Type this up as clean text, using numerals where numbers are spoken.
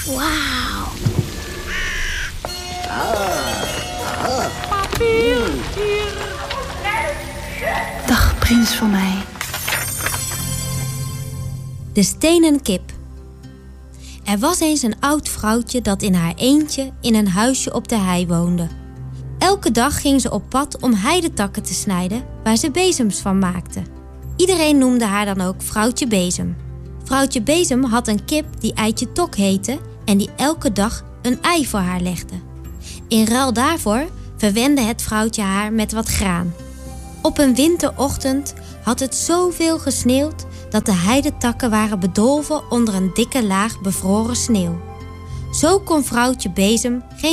Wauw. Dag, prins van mij. De stenen kip. Er was eens een oud vrouwtje dat in haar eentje in een huisje op de hei woonde. Elke dag ging ze op pad om heidetakken te snijden waar ze bezems van maakte. Iedereen noemde haar dan ook Vrouwtje Bezem. Vrouwtje Bezem had een kip die Eitje Tok heette en die elke dag een ei voor haar legde. In ruil daarvoor verwende het vrouwtje haar met wat graan. Op een winterochtend had het zoveel gesneeuwd dat de heidetakken waren bedolven onder een dikke laag bevroren sneeuw. Zo kon Vrouwtje Bezem geen